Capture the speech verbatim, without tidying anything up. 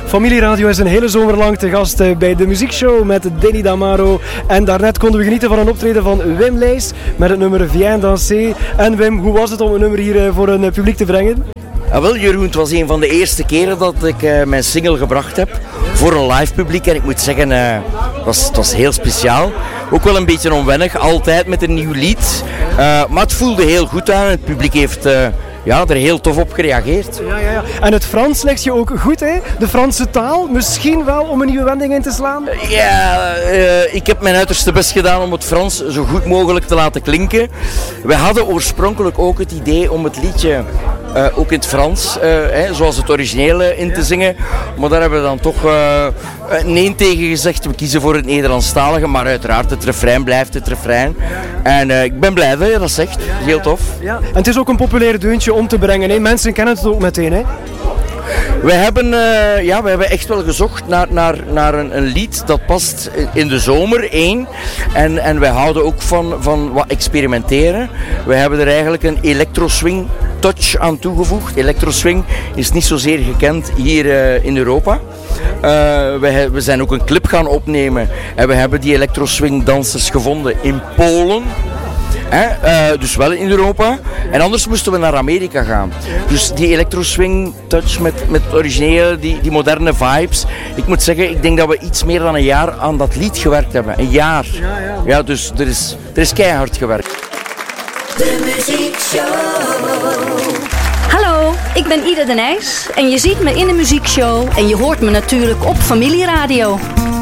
Familieradio is een hele zomer lang te gast bij de muziekshow met Danny Damaro. En daarnet konden we genieten van een optreden van Wim Leijs met het nummer Viens danser. En Wim, hoe was het om een nummer hier voor een publiek te brengen? Ah, wel, Jeroen, het was een van de eerste keren dat ik uh, mijn single gebracht heb voor een live publiek. En ik moet zeggen, uh, het, was, het was heel speciaal. Ook wel een beetje onwennig, altijd met een nieuw lied. Uh, maar het voelde heel goed aan. Het publiek heeft... Uh, Ja, er heel tof op gereageerd. Ja, ja, ja. En het Frans ligt je ook goed, hè? De Franse taal, misschien wel om een nieuwe wending in te slaan? Ja, uh, ik heb mijn uiterste best gedaan om het Frans zo goed mogelijk te laten klinken. We hadden oorspronkelijk ook het idee om het liedje uh, ook in het Frans, uh, hè, zoals het originele, in te zingen. Maar daar hebben we dan toch uh, nee tegen gezegd. We kiezen voor het Nederlandstalige, maar uiteraard het refrein blijft het refrein. En uh, ik ben blij dat je dat zegt. Heel tof. Ja. En het is ook een populair deuntje om te brengen, hè? Mensen kennen het ook meteen, hè? We hebben, uh, ja, we hebben echt wel gezocht naar, naar, naar een, een lied dat past in de zomer, één. En, en wij houden ook van, van wat experimenteren. We hebben er eigenlijk een electro-swing touch aan toegevoegd. Electro-swing is niet zozeer gekend hier uh, in Europa. Uh, we, we zijn ook een clip gaan opnemen en we hebben die electro-swing dansers gevonden in Polen. He, uh, dus wel in Europa. En anders moesten we naar Amerika gaan. Dus die electro-swing touch met, met het originele, die, die moderne vibes. Ik moet zeggen, ik denk dat we iets meer dan een jaar aan dat lied gewerkt hebben. Een jaar. Ja, ja. Ja, dus er is, er is keihard gewerkt. De muziekshow. Hallo, ik ben Ida de Nijs en je ziet me in de muziekshow en je hoort me natuurlijk op Familieradio.